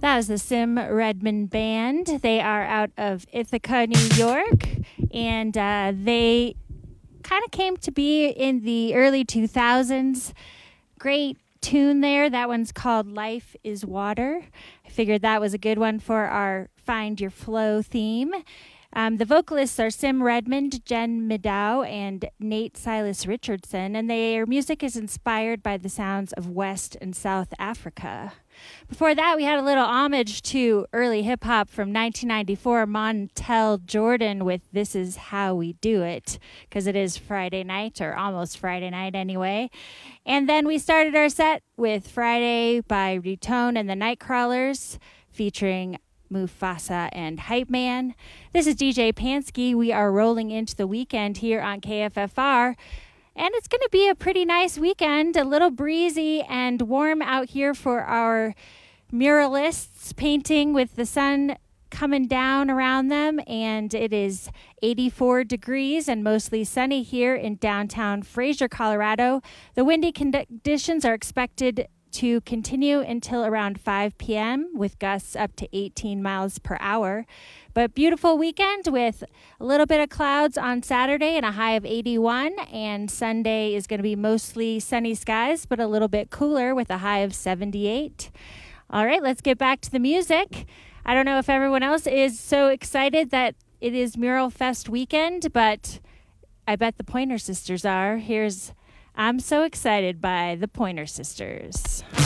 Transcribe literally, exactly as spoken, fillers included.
That was the Sim Redmond Band. They are out of Ithaca, New York, and uh, they kind of came to be in the early two thousands. Great tune there. That one's called Life is Water. I figured that was a good one for our Find Your Flow theme. Um, the vocalists are Sim Redmond, Jen Medow, and Nate Silas Richardson, and their music is inspired by the sounds of West and South Africa. Before that, we had a little homage to early hip-hop from nineteen ninety-four, Montel Jordan with This Is How We Do It, because it is Friday night, or almost Friday night anyway. And then we started our set with Friday by Retone and the Nightcrawlers, featuring Mufasa and Hype Man. This is D J Pansky. We are rolling into the weekend here on K F F R, and it's going to be a pretty nice weekend, a little breezy and warm out here for our muralists painting with the sun coming down around them, and it is eighty-four degrees and mostly sunny here in downtown Fraser, Colorado. The windy conditions are expected to continue until around five p.m. with gusts up to eighteen miles per hour. But beautiful weekend with a little bit of clouds on Saturday and a high of eighty-one. And Sunday is going to be mostly sunny skies, but a little bit cooler with a high of seventy-eight. All right, let's get back to the music. I don't know if everyone else is so excited that it is Mural Fest weekend, but I bet the Pointer Sisters are. Here's I'm So Excited by the Pointer Sisters.